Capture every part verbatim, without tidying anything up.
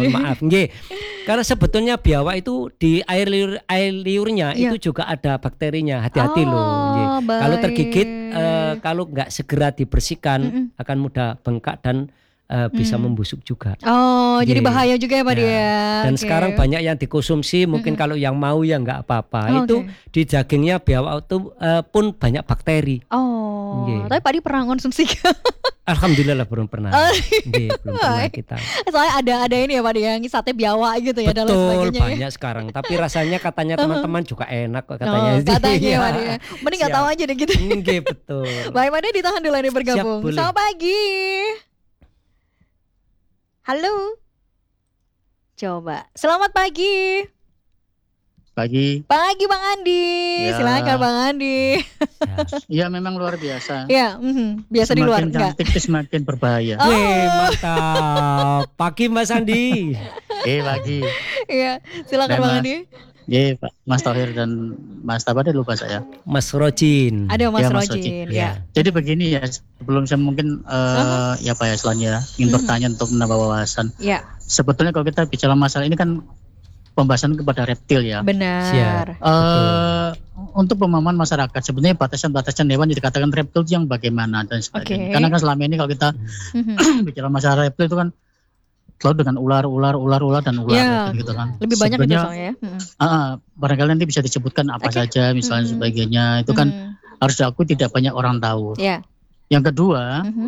mohon maaf. Nggih. Karena sebetulnya biawak itu di air liur air liurnya Iya. itu juga ada bakterinya. Hati-hati loh. Nggih. Oh, Kalau tergigit baik. eh, kalau nggak segera dibersihkan Mm-mm. akan mudah bengkak dan eh, bisa Hmm. membusuk juga. Oh, jadi Nggih. bahaya juga ya Pak Ya. dia. Dan Oke. sekarang banyak yang dikonsumsi, mungkin Mm-mm. kalau yang mau ya nggak apa-apa. Oh, Itu oke. di dagingnya biawak itu eh, pun banyak bakteri. Oh, Nggih. tapi Pak Di pernah konsumsi? Alhamdulillah belum pernah. Oh, Nggih, belum pernah baik. kita. Soalnya ada ada ini ya Pak Di yang sate biawak gitu ya dan lain Betul, sebagainya ya. banyak sekarang. Tapi rasanya katanya Uh-huh. teman-teman juga enak kok Oh, katanya. katanya ya Iya. Pak Di ya. Mending nggak tahu Siap. aja deh gitu. Nggih, betul. Baik, Pak Di ditahan dulu ini Siap, bergabung. boleh. Selamat pagi. Halo. Coba. Selamat pagi. Pagi. Pagi Bang Andi. Ya. Silakan Bang Andi. Ya. Iya memang luar biasa. Ya, mhm. Biasa di luar Semakin enggak? cantik itu semakin berbahaya. Oh. Wih, mantap. Pagi Mas Andi. Eh pagi. Iya, silakan Nah, Bang Mas. Andi. Ye Pak Mas Tohir dan Mas Tabade lupa saya. Mas Rojin. Ada Mas Ya, Mas Rojin, Rojin. ya. Jadi begini ya, sebelum saya mungkin eh, ya Pak ya selanjutnya ingin Mhm. bertanya untuk menambah wawasan. Ya, Sebetulnya kalau kita bicara masalah ini kan pembahasan kepada reptil ya. benar. Eh untuk pemahaman masyarakat sebenarnya batasan-batasan hewan yang dikatakan reptil itu yang bagaimana dan sebagainya. Oke. Karena kan selama ini kalau kita Mhm. bicara masalah reptil itu kan selalu dengan ular, ular, ular, ular dan ular Ya, gitu kan. lebih banyak itu Sebenarnya, soalnya ya. Mhm. ah, ah, barangkali nanti bisa disebutkan apa Oke. saja misalnya Mhm. sebagainya itu kan Mhm. harus diakui tidak banyak orang tahu. Ya. Yang kedua, Mhm.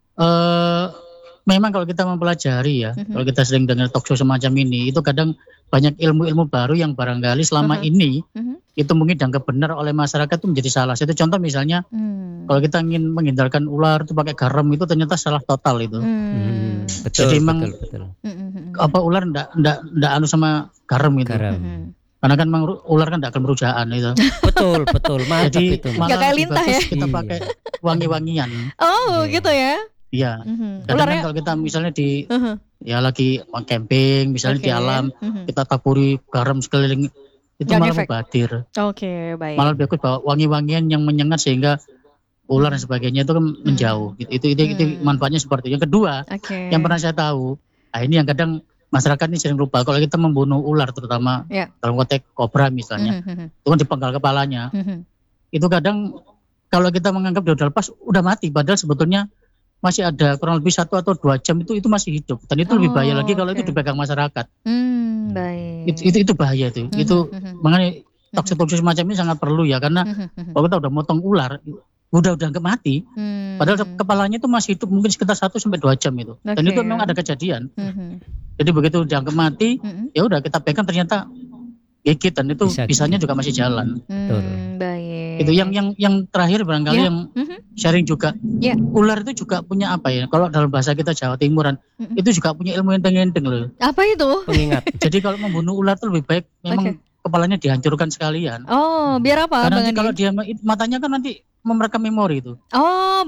eh memang kalau kita mempelajari ya, Mhm. kalau kita sering dengar talk show semacam ini, itu kadang banyak ilmu-ilmu baru yang barangkali selama Mhm. ini Mhm. itu mungkin dianggap benar oleh masyarakat itu menjadi salah. Itu contoh misalnya Hmm. kalau kita ingin menghindarkan ular itu pakai garam itu ternyata salah total itu. Hmm. Hmm, betul, Jadi emang betul, betul. Mhm. apa ular ndak ndak ndak anu sama garam itu. Garam. Mhm. Karena kan memang ru- ular kan ndak akan merujaan itu. Betul, betul. Mantap Jadi itu. Mas. Nggak malah kayak lebih lintah bagus ya? kita Iya. pakai wangi-wangian. Oh, Iya. gitu ya. Iya. Mhm. Kadang kan Ularnya. kalau kita misalnya di Mhm. ya lagi camping misalnya Oke. di alam Mhm. kita taburi garam sekeliling itu Nggak malah ngefek. mubadir. Oke, baik. Malah bagus bawa wangi-wangian yang menyengat sehingga ular dan Mhm. sebagainya itu kan menjauh. Itu itu, itu, itu Hmm. manfaatnya seperti itu. Yang kedua, Oke. yang pernah saya tahu, nah ini yang kadang masyarakat ini sering lupa kalau kita membunuh ular terutama Ya. dalam konteks kobra misalnya, Mhm. itu kan dipenggal kepalanya. Mhm. Itu kadang kalau kita menganggap dia udah lepas udah mati padahal sebetulnya masih ada kurang lebih satu atau dua jam itu itu masih hidup dan itu lebih bahaya Oh, lagi kalau itu oke. dipegang masyarakat. Hmm, baik. Itu itu, itu bahaya itu. Mhm. Itu Mhm. makanya toksik-toksik semacam ini sangat perlu ya karena Mhm. kalau kita udah motong ular udah udah nggak mati Hmm. padahal kepalanya itu masih hidup mungkin sekitar satu sampai dua jam itu. Dan Oke. itu memang ada kejadian. Mhm. Jadi begitu dianggap mati Mhm. ya udah kita pegang ternyata gigit dan itu Bisa bisanya gigit. juga masih jalan. Betul. Hmm, baik. Itu yang yang yang terakhir barangkali Ya. yang Mhm. sharing juga. Ya. Ular itu juga punya apa ya? Kalau dalam bahasa kita Jawa Timuran Mhm. itu juga punya ilmu enteng-enteng loh. Apa itu? Pengingat. Jadi kalau membunuh ular itu lebih baik memang Oke. kepalanya dihancurkan sekalian. Oh, biar apa Karena Bang nanti Andi? kalau dia matanya kan nanti merekam memori itu. Oh,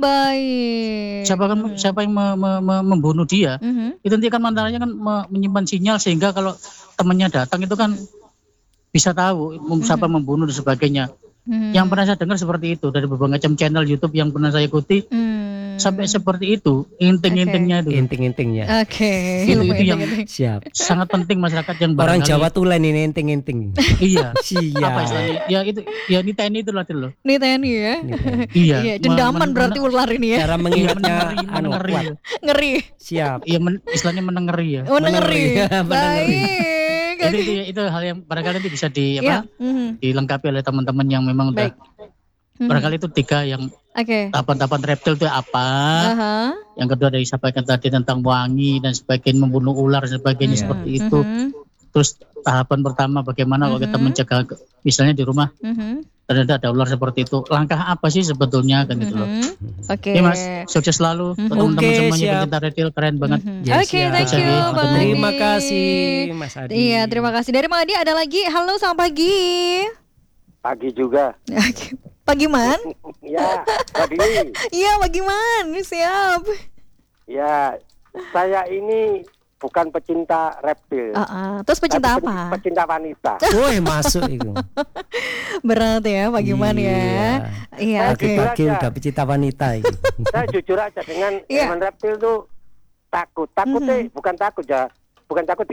baik. Siapa kan Mhm. siapa yang me- me- me- membunuh dia Mhm. itu nanti kan matanya kan me- menyimpan sinyal sehingga kalau temannya datang itu kan bisa tahu mem- siapa membunuh dan sebagainya. Mhm. Yang pernah saya dengar seperti itu dari berbagai macam channel YouTube yang pernah saya ikuti Hmm. sampai seperti itu inting-intingnya itu. Inting-intingnya. Oke, Itu- ilmu itu yang- inting-inting. Siap. Sangat penting masyarakat yang Orang barangkali- Jawa tulen ini inting-inting. iya Siap. apa istilahnya ya itu ya ini T N I itu lah loh. Nih T N I ya. Ini kan. Iya. Iya, dendaman Men- berarti men- ular ini ya. Cara Iya, mengingatnya menengeri, anu menengeri. kuat. Ngeri. Siap. Iya men- istilahnya menengeri ya. Oh, ngeri. Menengeri. Baik. Itu, itu itu hal yang barangkali nanti bisa di Ya. apa Mhm. dilengkapi oleh teman-teman yang memang udah Baik. Mhm. barangkali itu tiga yang Oke. tahapan-tahapan reptil itu apa. Aha. Yang kedua dari disampaikan tadi tentang wangi dan sebagainya membunuh ular dan sebagainya Iya. seperti itu. Mhm. Terus tahapan pertama bagaimana kalau kita Mhm. mencegah misalnya di rumah Mhm. ternyata ada ular seperti itu. Langkah apa sih sebetulnya kan gitu loh. Mhm. Oke. Oke Mas, sukses selalu Mhm. untuk teman-teman Oke, semuanya siap. pecinta reptil keren banget. Mhm. Ya, Oke, siap. thank you Jadi, Bang Adi. Terima kasih Mas Adi. Iya, terima kasih. Dari Bang Adi ada lagi. Halo, selamat pagi. Pagi juga. Pagi Man? Ya, pagi. Iya, pagi Man. Siap. Ya, saya ini bukan pecinta reptil. Ah, ah. Terus pecinta tapi apa? Pecinta wanita. Woi, masuk itu. Berat ya, Pagi Man ya. Iya, oke. Jujur Pagi-pagi aja. udah pecinta wanita itu. Saya jujur aja dengan Iya. hewan reptil tuh takut. Takutnya bukan takut ya, bukan takut